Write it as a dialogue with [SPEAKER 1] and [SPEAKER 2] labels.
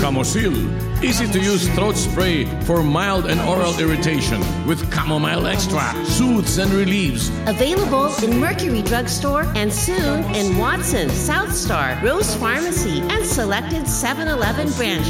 [SPEAKER 1] Camosil, easy-to-use throat spray for mild and oral irritation with chamomile extract, soothes and relieves.
[SPEAKER 2] Available in Mercury Drugstore and soon in Watson, South Star, Rose Pharmacy, and selected 7-Eleven branches.